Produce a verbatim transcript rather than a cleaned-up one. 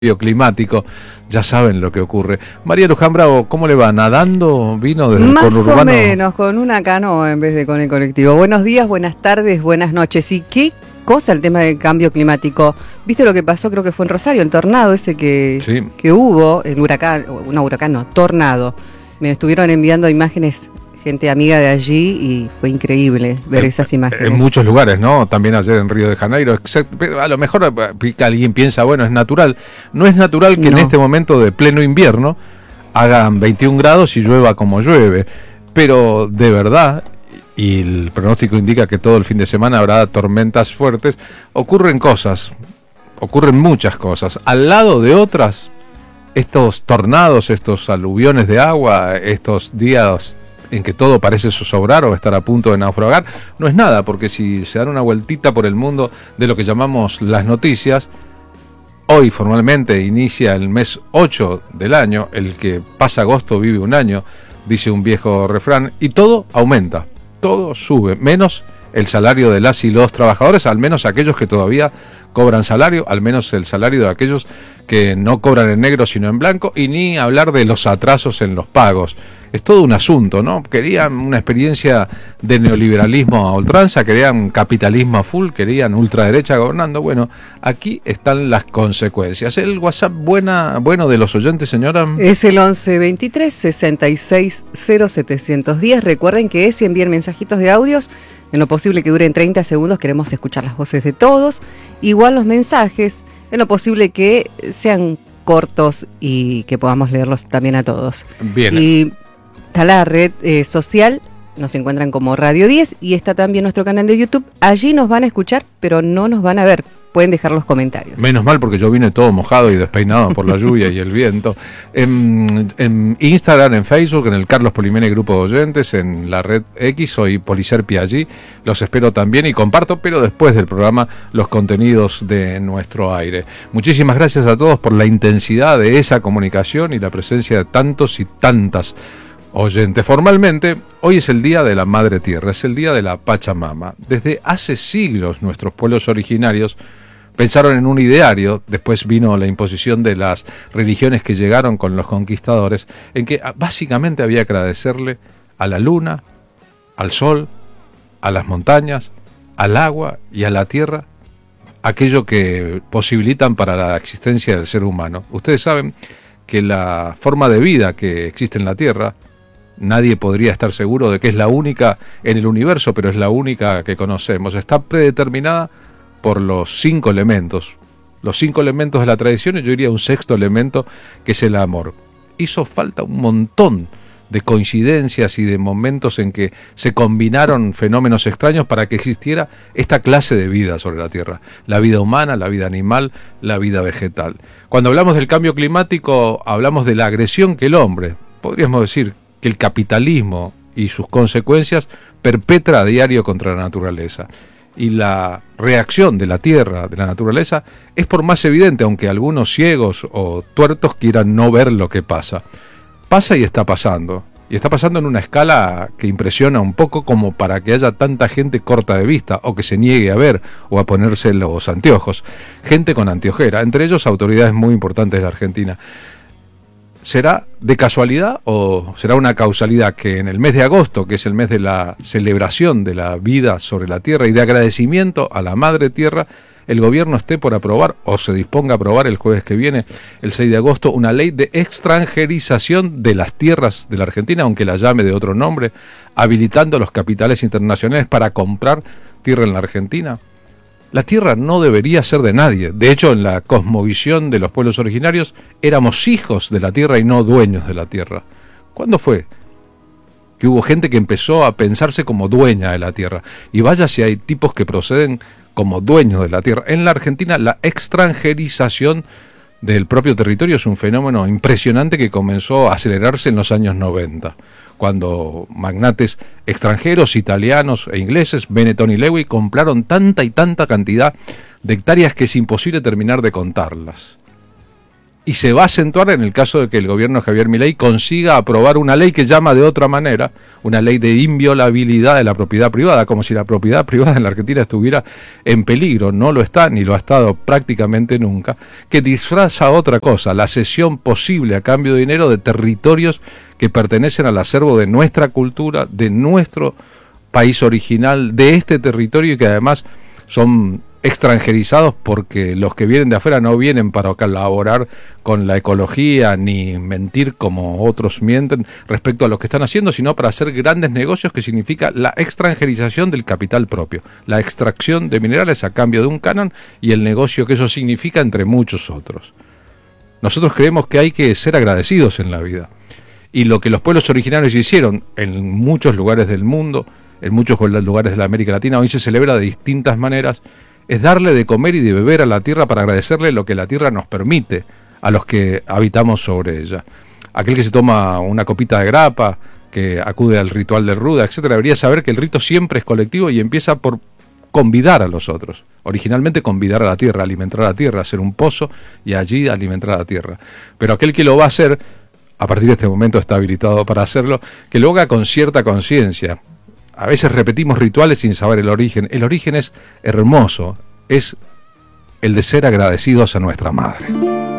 climático, ya saben lo que ocurre. María Luján Bravo, ¿cómo le va? ¿Nadando vino desde el conurbano? Más o menos, con una canoa en vez de con el colectivo. Buenos días, buenas tardes, buenas noches. ¿Y qué cosa el tema del cambio climático? ¿Viste lo que pasó? Creo que fue en Rosario, el tornado ese que, sí. que hubo, el huracán, no huracán, no, tornado. Me estuvieron enviando imágenes gente amiga de allí y fue increíble ver en, esas imágenes. En muchos lugares, ¿no? También ayer en Río de Janeiro. A lo mejor alguien piensa, bueno, es natural. No es natural que no. En este momento de pleno invierno hagan veintiún grados y llueva como llueve. Pero de verdad, y el pronóstico indica que todo el fin de semana habrá tormentas fuertes, ocurren cosas, ocurren muchas cosas. Al lado de otras, estos tornados, estos aluviones de agua, estos días en que todo parece zozobrar o estar a punto de naufragar, no es nada, porque si se dan una vueltita por el mundo de lo que llamamos las noticias, hoy formalmente inicia el mes ocho del año, el que pasa agosto vive un año, dice un viejo refrán, y todo aumenta, todo sube, menos el salario de las y los trabajadores, al menos aquellos que todavía cobran salario, al menos el salario de aquellos que no cobran en negro sino en blanco, y ni hablar de los atrasos en los pagos. Es todo un asunto, ¿no? Querían una experiencia de neoliberalismo a ultranza, querían capitalismo a full, querían ultraderecha gobernando. Bueno, aquí están las consecuencias. ¿El WhatsApp buena, bueno de los oyentes, señora? Es el once veintitrés sesenta y seis cero setecientos diez. Recuerden que si envían mensajitos de audios, en lo posible que duren treinta segundos, queremos escuchar las voces de todos. Igual los mensajes, en lo posible que sean cortos y que podamos leerlos también a todos. Bien. Y está la red eh, social, nos encuentran como Radio diez y está también nuestro canal de YouTube. Allí nos van a escuchar, pero no nos van a ver. Pueden dejar los comentarios. Menos mal, porque yo vine todo mojado y despeinado por la lluvia y el viento. En, en Instagram, en Facebook, en el Carlos Polimene Grupo de Oyentes, en la red X, soy Poliserpi allí. Los espero también y comparto, pero después del programa, los contenidos de nuestro aire. Muchísimas gracias a todos por la intensidad de esa comunicación y la presencia de tantos y tantas oyentes. Formalmente, hoy es el Día de la Madre Tierra, es el Día de la Pachamama. Desde hace siglos nuestros pueblos originarios pensaron en un ideario, después vino la imposición de las religiones que llegaron con los conquistadores, en que básicamente había que agradecerle a la luna, al sol, a las montañas, al agua y a la tierra, aquello que posibilitan para la existencia del ser humano. Ustedes saben que la forma de vida que existe en la Tierra, nadie podría estar seguro de que es la única en el universo, pero es la única que conocemos. Está predeterminada por los cinco elementos. Los cinco elementos de la tradición, y yo diría un sexto elemento, que es el amor. Hizo falta un montón de coincidencias y de momentos en que se combinaron fenómenos extraños para que existiera esta clase de vida sobre la Tierra. La vida humana, la vida animal, la vida vegetal. Cuando hablamos del cambio climático, hablamos de la agresión que el hombre, podríamos decir que el capitalismo y sus consecuencias perpetra a diario contra la naturaleza. Y la reacción de la tierra, de la naturaleza, es por más evidente, aunque algunos ciegos o tuertos quieran no ver lo que pasa. Pasa y está pasando. Y está pasando en una escala que impresiona un poco, como para que haya tanta gente corta de vista o que se niegue a ver o a ponerse los anteojos. Gente con anteojera, entre ellos autoridades muy importantes de la Argentina. ¿Será de casualidad o será una causalidad que en el mes de agosto, que es el mes de la celebración de la vida sobre la tierra y de agradecimiento a la madre tierra, el gobierno esté por aprobar o se disponga a aprobar el jueves que viene, el seis de agosto, una ley de extranjerización de las tierras de la Argentina, aunque la llame de otro nombre, habilitando los capitales internacionales para comprar tierra en la Argentina? La tierra no debería ser de nadie. De hecho, en la cosmovisión de los pueblos originarios, éramos hijos de la tierra y no dueños de la tierra. ¿Cuándo fue que hubo gente que empezó a pensarse como dueña de la tierra? Y vaya si hay tipos que proceden como dueños de la tierra. En la Argentina, la extranjerización del propio territorio es un fenómeno impresionante que comenzó a acelerarse en los años noventa. Cuando magnates extranjeros, italianos e ingleses, Benetton y Lewy, compraron tanta y tanta cantidad de hectáreas que es imposible terminar de contarlas. y se va a acentuar en el caso de que el gobierno de Javier Milei consiga aprobar una ley que llama de otra manera, una ley de inviolabilidad de la propiedad privada, como si la propiedad privada en la Argentina estuviera en peligro. No lo está, ni lo ha estado prácticamente nunca, que disfraza otra cosa, la cesión posible a cambio de dinero de territorios que pertenecen al acervo de nuestra cultura, de nuestro país original, de este territorio, y que además son extranjerizados porque los que vienen de afuera no vienen para colaborar con la ecología ni mentir como otros mienten respecto a lo que están haciendo, sino para hacer grandes negocios, que significa la extranjerización del capital propio, la extracción de minerales a cambio de un canon y el negocio que eso significa, entre muchos otros. Nosotros creemos que hay que ser agradecidos en la vida, y lo que los pueblos originarios hicieron en muchos lugares del mundo, en muchos lugares de la América Latina, hoy se celebra de distintas maneras, es darle de comer y de beber a la tierra para agradecerle lo que la tierra nos permite a los que habitamos sobre ella. Aquel que se toma una copita de grapa, que acude al ritual de ruda, etcétera, debería saber que el rito siempre es colectivo y empieza por convidar a los otros. Originalmente convidar a la tierra, alimentar a la tierra, hacer un pozo y allí alimentar a la tierra. Pero aquel que lo va a hacer, a partir de este momento está habilitado para hacerlo, que lo haga con cierta conciencia. A veces repetimos rituales sin saber el origen. El origen es hermoso, es el de ser agradecidos a nuestra madre.